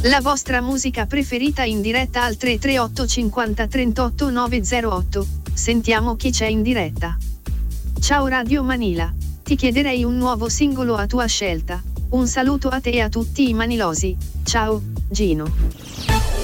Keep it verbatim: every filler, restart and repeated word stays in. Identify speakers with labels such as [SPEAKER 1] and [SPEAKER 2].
[SPEAKER 1] La vostra musica preferita in diretta al tre tre otto cinquanta trentotto nove zero otto. Sentiamo chi c'è in diretta. Ciao Radio Manila. Ti chiederei un nuovo singolo a tua scelta. Un saluto a te e a tutti i manilosi. Ciao, Gino.